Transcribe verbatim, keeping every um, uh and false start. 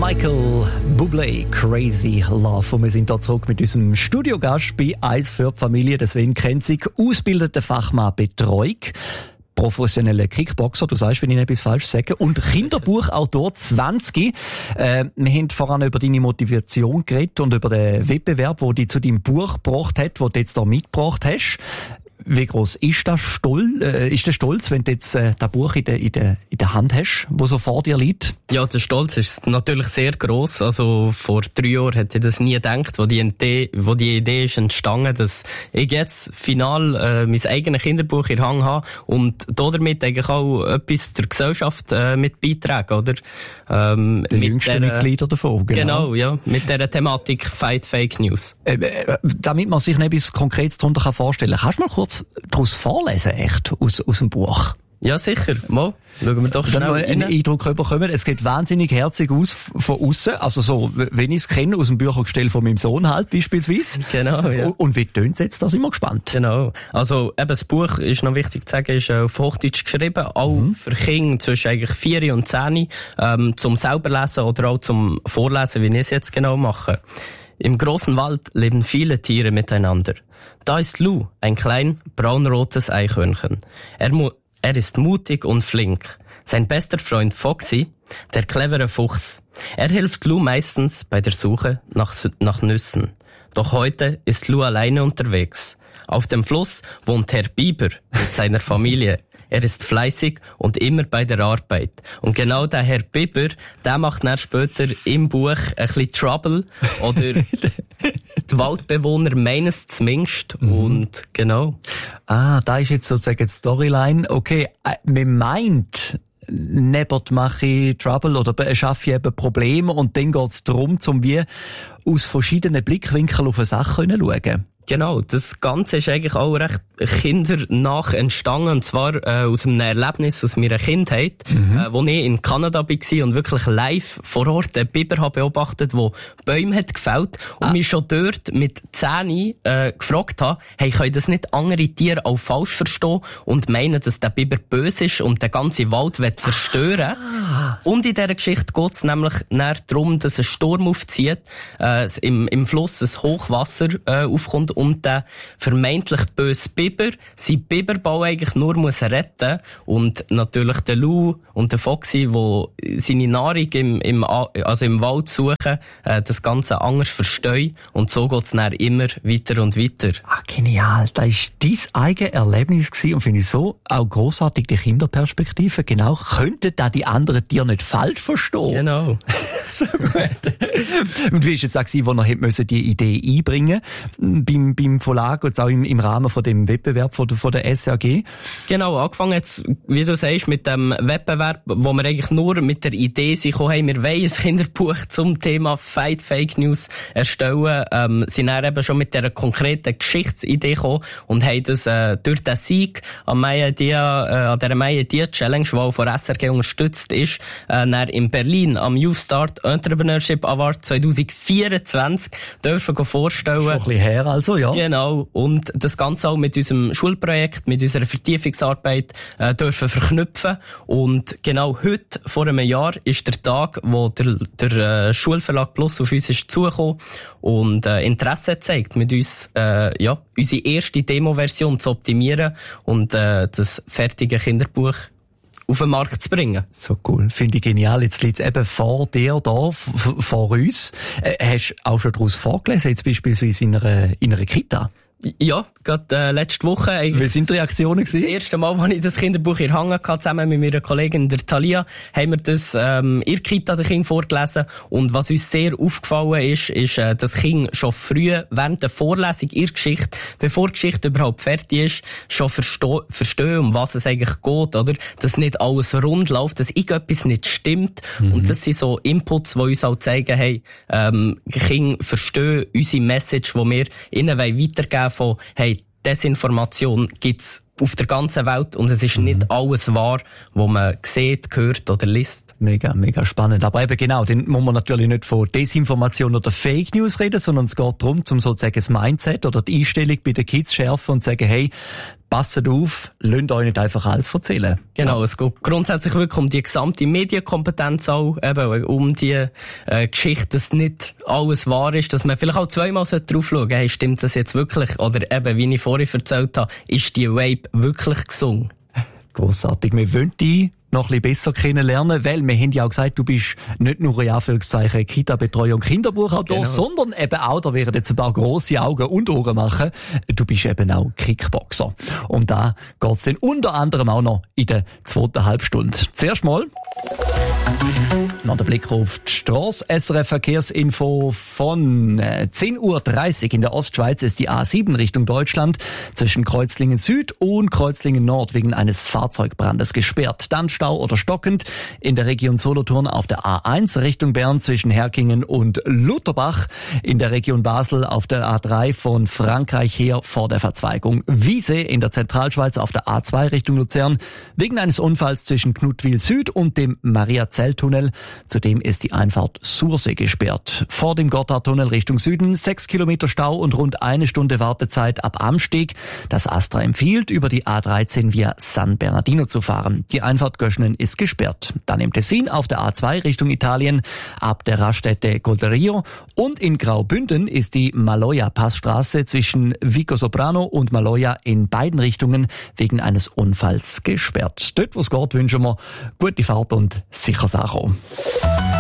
Michael Bublé, Crazy Love. Und wir sind hier zurück mit unserem Studiogast bei «Eins für die Familie». Deswegen kennt sich ausgebildeter Fachmann Betreuung, professioneller Kickboxer, du sagst, wenn ich etwas falsch sage, und Kinderbuchautor zwanzig. Äh, wir haben voran über deine Motivation geredet und über den Wettbewerb, der dich zu deinem Buch gebracht hat, den du jetzt hier mitgebracht hast. Wie groß ist das Stolz, äh, ist der Stolz, wenn du jetzt äh, das Buch in der, in, der, in der Hand hast, wo so vor dir liegt? Ja, der Stolz ist natürlich sehr gross. Also vor drei Jahren hätte ich das nie gedacht, wo die Idee, wo die Idee ist entstanden, dass ich jetzt final äh, mein eigenes Kinderbuch in der Hand habe und damit eigentlich auch etwas der Gesellschaft äh, mit beitragen, oder? Ähm, die jüngsten Mitglieder davon, genau. Genau, ja, mit dieser Thematik Fight Fake News. Äh, äh, damit man sich etwas Konkretes darunter vorstellen kann, kannst du mal kurz daraus vorlesen, echt, aus, aus dem Buch? Ja, sicher. Mal, schauen wir doch schnell rein. Einen Eindruck bekommen. Es geht wahnsinnig herzig aus von außen. Also so, wenn ich es kenne, aus dem Büchergestell von meinem Sohn halt, beispielsweise. Genau, ja. Und wie tönt es jetzt? Da sind wir gespannt. Genau. Also, eben, das Buch, ist noch wichtig zu sagen, ist auf Hochdeutsch geschrieben. Auch mhm. für Kinder zwischen eigentlich vier und zehn, ähm, zum selber lesen oder auch zum Vorlesen, wie ich es jetzt genau mache. Im großen Wald leben viele Tiere miteinander. Da ist Lou, ein klein braunrotes Eichhörnchen. Er, mu- er ist mutig und flink. Sein bester Freund Foxy, der clevere Fuchs. Er hilft Lou meistens bei der Suche nach, nach Nüssen. Doch heute ist Lou alleine unterwegs. Auf dem Fluss wohnt Herr Biber mit seiner Familie. Er ist fleißig und immer bei der Arbeit. Und genau der Herr Biber, der macht dann später im Buch ein bisschen Trouble. Oder die Waldbewohner meinen es zumindest. Mhm. Und genau. Ah, da ist jetzt sozusagen die Storyline. Okay, äh, man meint, nebert mache ich Trouble oder schaffe ich eben Probleme. Und dann geht es darum, um wie aus verschiedenen Blickwinkeln auf eine Sache zu schauen. Genau, das Ganze ist eigentlich auch recht kindernach entstanden, und zwar äh, aus einem Erlebnis aus meiner Kindheit, mhm. äh, wo ich in Kanada war und wirklich live vor Ort den Biber habe beobachtet, der Bäume hat gefällt und ah. mich schon dort mit zehn äh, gefragt habe, hey, können das nicht andere Tiere auch falsch verstehen und meinen, dass der Biber böse ist und den ganzen Wald will zerstören. Ah. Und in dieser Geschichte geht es nämlich darum, dass ein Sturm aufzieht, äh, im, im Fluss ein Hochwasser äh, aufkommt und der vermeintlich böse Biber sein Biberbau eigentlich nur muss retten und natürlich der Lou und der Foxy, die seine Nahrung im, im, also im Wald suchen, äh, das Ganze anders verstehen und so geht es dann immer weiter und weiter. Ah, genial. Das war dein eigenes Erlebnis gewesen und finde ich so auch grossartig, die Kinderperspektive. Genau, könnten da die anderen Tiere nicht falsch verstehen? Genau. So gut. Und wie ist jetzt auch gewesen, wo er hätte die Idee einbringen beim, beim Verlag und auch im, im Rahmen von dem Wettbewerb von der, von der S A G? Genau, angefangen jetzt, wie du sagst, mit dem Wettbewerb, wo wir eigentlich nur mit der Idee sind, hey, wir wollen ein Kinderbuch zum Thema Fight Fake News erstellen, ähm, sind dann eben schon mit dieser konkreten Geschichtsidee gekommen und haben das äh, durch den Sieg an, Maya Dia, äh, an dieser Maya Dia Challenge, die auch von S R G unterstützt ist, äh, dann in Berlin am Youth Start Entrepreneurship Award zwanzig vierundzwanzig dürfen vorstellen. Schon ein bisschen her also, ja. Genau. Und das Ganze auch mit unserem Schulprojekt, mit unserer Vertiefungsarbeit äh, dürfen verknüpfen. Und genau heute, vor einem Jahr, ist der Tag, wo der, der äh, Schulverlag Plus auf uns ist zugekommen und äh, Interesse zeigt, mit uns äh, ja, unsere erste Demo-Version zu optimieren und äh, das fertige Kinderbuch auf den Markt zu bringen. So cool. Finde ich genial. Jetzt liegt es eben vor dir da, f- vor uns. Äh, hast du auch schon daraus vorgelesen, jetzt beispielsweise in einer, in einer Kita? Ja, gerade äh, letzte Woche. Wie sind die Reaktionen gewesen? Das erste Mal, als ich das Kinderbuch in der Hand hatte, zusammen mit meiner Kollegin der Thalia, haben wir das ähm, in der Kita den Kindern vorgelesen. Und was uns sehr aufgefallen ist, ist, äh, dass Kinder schon früh während der Vorlesung ihrer Geschichte, bevor die Geschichte überhaupt fertig ist, schon verstehen, verstehen, um was es eigentlich geht, oder? Dass nicht alles rund läuft, dass irgendetwas nicht stimmt. Mhm. Und das sind so Inputs, die uns auch zeigen, hey, ähm, Kinder verstehen unsere Message, die wir ihnen weitergeben wollen, von, hey, Desinformation gibt's auf der ganzen Welt und es ist mhm. nicht alles wahr, was man sieht, hört oder liest. Mega, mega spannend. Aber eben genau, dann muss man natürlich nicht von Desinformation oder Fake News reden, sondern es geht darum, um sozusagen das Mindset oder die Einstellung bei den Kids schärfen und sagen, hey, passet auf, lasst euch nicht einfach alles erzählen. Genau, es geht grundsätzlich wirklich um die gesamte Medienkompetenz auch, eben um die äh, Geschichte, dass nicht alles wahr ist, dass man vielleicht auch zweimal drauf schauen sollte, hey, stimmt das jetzt wirklich? Oder eben, wie ich vorhin erzählt habe, ist die Vape wirklich gesungen? Grossartig. Wir wollen dich noch ein bisschen besser kennenlernen, weil wir haben ja auch gesagt, du bist nicht nur in Anführungszeichen Kita-Betreuung, Kinderbuchautor, genau, sondern eben auch, da werden jetzt ein paar grosse Augen und Ohren machen, du bist eben auch Kickboxer. Und da geht's dann unter anderem auch noch in der zweiten Halbstunde. Zuerst mal noch der Blick auf die Strasse. S R F-Verkehrsinfo von zehn Uhr dreißig in der Ostschweiz ist die A sieben Richtung Deutschland zwischen Kreuzlingen Süd und Kreuzlingen Nord wegen eines Fahrzeugbrandes gesperrt. Dann Stau oder stockend in der Region Solothurn auf der A eins Richtung Bern zwischen Herkingen und Lutherbach. In der Region Basel auf der A drei von Frankreich her vor der Verzweigung Wiese in der Zentralschweiz auf der A zwei Richtung Luzern wegen eines Unfalls zwischen Knutwil Süd und dem Maria-Zell-Tunnel. Zudem ist die Einfahrt Sursee gesperrt. Vor dem Gotthardtunnel Richtung Süden sechs Kilometer Stau und rund eine Stunde Wartezeit ab Amsteg. Das Astra empfiehlt, über die A dreizehn via San Bernardino zu fahren. Die Einfahrt Göschnen ist gesperrt. Dann im Tessin auf der A zwei Richtung Italien ab der Raststätte Golderio und in Graubünden ist die Maloja-Passstraße zwischen Vicosoprano und Maloja in beiden Richtungen wegen eines Unfalls gesperrt. Dort, wo es geht, wünschen wir gute Fahrt und sicheres Ankommen.